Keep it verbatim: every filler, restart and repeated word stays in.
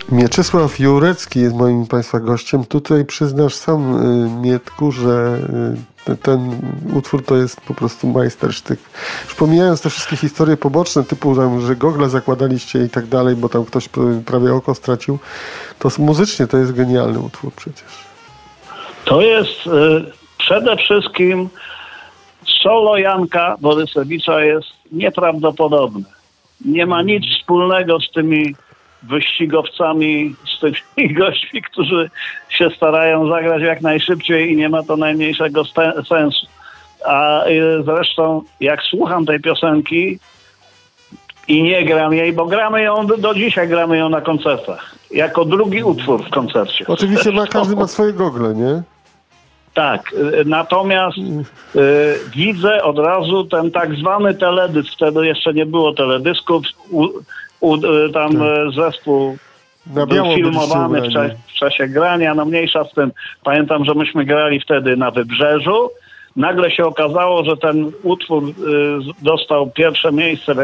Mieczysław Jurecki jest moim Państwa gościem. Tutaj przyznasz sam, Mietku, że ten utwór to jest po prostu majstersztyk. Już pomijając te wszystkie historie poboczne, typu, że gogle zakładaliście i tak dalej, bo tam ktoś prawie oko stracił, to muzycznie to jest genialny utwór przecież. To jest y, przede wszystkim solo Janka Borysewicza jest nieprawdopodobne. Nie ma nic wspólnego z tymi wyścigowcami, z tymi gośćmi, którzy się starają zagrać jak najszybciej i nie ma to najmniejszego st- sensu. A y, zresztą jak słucham tej piosenki i nie gram jej, bo gramy ją, do, do dzisiaj gramy ją na koncertach. Jako drugi utwór w koncercie. Oczywiście ma, każdy ma swoje gogle, nie? Tak, natomiast y, widzę od razu ten tak zwany teledysk, wtedy jeszcze nie było teledysków, u, u, y, tam tak. Zespół Na był filmowany w, cza- w czasie grania, no mniejsza z tym. Pamiętam, że myśmy grali wtedy na Wybrzeżu. Nagle się okazało, że ten utwór y, dostał pierwsze miejsce